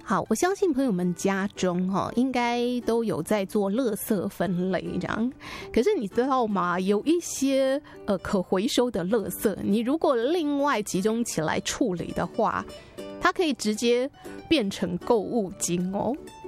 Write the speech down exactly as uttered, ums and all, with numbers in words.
好，我相信朋友们家中哈、哦、应该都有在做垃圾分类这样。可是你知道吗？有一些呃可回收的垃圾，你如果另外集中起来处理的话，它可以直接变成购物金哦。